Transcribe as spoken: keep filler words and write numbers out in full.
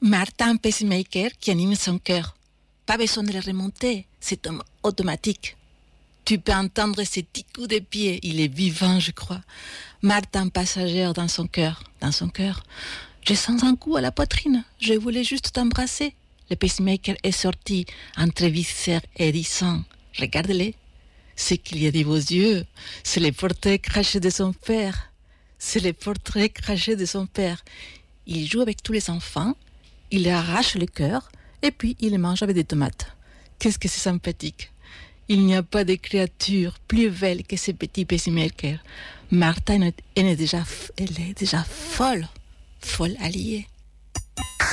Martin Pacemaker qui anime son cœur. Pas besoin de le remonter, c'est automatique. Tu peux entendre ses petits coups de pied, il est vivant, je crois. Martin passagère dans son cœur, dans son cœur. Je sens un coup à la poitrine, je voulais juste t'embrasser. Le pacemaker est sorti entre viscères et disant « Regarde-les, ce qu'il y a de vos yeux, c'est le portrait craché de son père. C'est le portrait craché de son père. Il joue avec tous les enfants, il leur arrache le cœur et puis il mange avec des tomates. Qu'est-ce que c'est sympathique. Il n'y a pas de créature plus belle que ce petit pacemaker. Martha, elle est déjà, elle est déjà folle, folle alliée.